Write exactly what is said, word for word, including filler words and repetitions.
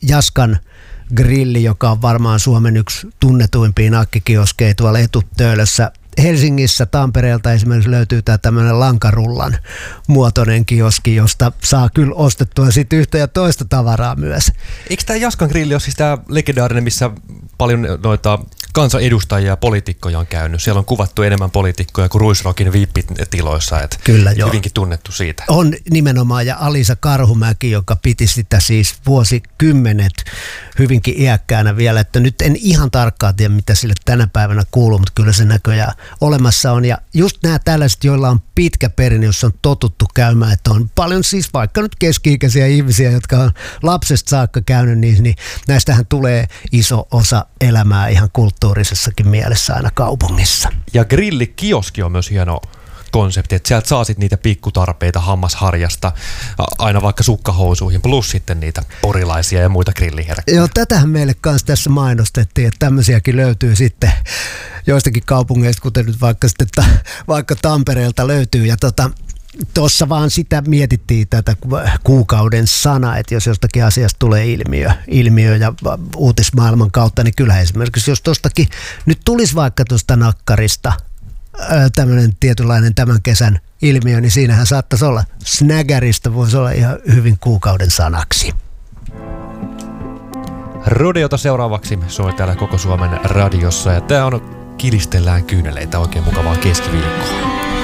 Jaskan grilli, joka on varmaan Suomen yksi tunnetuimpia nakkikioskeja tuolla Etutöölössä. Helsingissä Tampereelta esimerkiksi löytyy tämä tämmöinen lankarullan muotoinen kioski, josta saa kyllä ostettua sitten yhtä ja toista tavaraa myös. Eikö tämä Jaskan grilli ole siis tämä legendaarinen, missä paljon noita kansanedustajia ja poliitikkoja on käynyt? Siellä on kuvattu enemmän poliitikkoja kuin Ruisrockin V I P-tiloissa, että kyllä, joo. Hyvinkin tunnettu siitä. On nimenomaan, ja Alisa Karhumäki, joka piti sitä siis vuosikymmenet hyvinkin iäkkäänä vielä, että nyt en ihan tarkkaan tiedä, mitä sille tänä päivänä kuuluu, mutta kyllä se näköjään olemassa on. Ja just nämä tällaiset, joilla on pitkä perinne, jossa on totuttu käymään, että on paljon siis vaikka nyt keski-ikäisiä ihmisiä, jotka on lapsesta saakka käynyt, niin, niin näistähän tulee iso osa elämää ihan kulttuurisessakin mielessä aina kaupungissa. Ja grillikioski on myös hieno konsepti, että sieltä saa sitten niitä pikkutarpeita hammasharjasta aina vaikka sukkahousuihin, plus sitten niitä porilaisia ja muita grilliherkkuja. Joo, tätähän meille kanssa tässä mainostettiin, että tämmöisiäkin löytyy sitten joistakin kaupungeista, kuten nyt vaikka, sitten, vaikka Tampereelta löytyy. Ja tota, tuossa vaan sitä mietittiin tätä kuukauden sana, että jos jostakin asiasta tulee ilmiö, ilmiö ja uutismaailman kautta, niin kyllä esimerkiksi jos tuostakin nyt tulisi vaikka tuosta nakkarista tämmöinen tietynlainen tämän kesän ilmiö, niin siinähän saattaisi olla snägäristä, voisi olla ihan hyvin kuukauden sanaksi. Rodeota seuraavaksi soi täällä Koko Suomen radiossa, ja tää on Kilistellään kyyneleitä, oikein mukavaa keskiviikkoa.